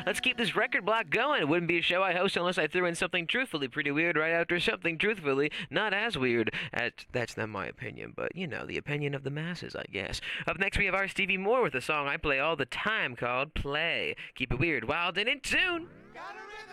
Let's keep this record block going. It wouldn't be a show I host unless I threw in something truthfully pretty weird right after something truthfully not as weird. That's not my opinion, but you know, the opinion of the masses, I guess. Up next, we have our Stevie Moore with a song I play all the time called Play. Keep it weird, wild, and in tune.